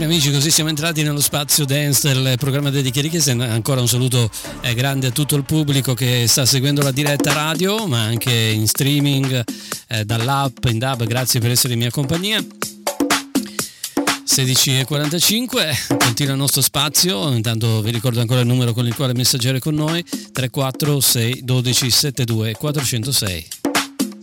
amici, così siamo entrati nello spazio dance del programma Dedichieri. Ancora un saluto grande a tutto il pubblico che sta seguendo la diretta radio, ma anche in streaming, dall'app, in DAB. Grazie per essere in mia compagnia. 16:45, continua il nostro spazio. Intanto vi ricordo ancora il numero con il quale messaggiare con noi: 346 12 72 406.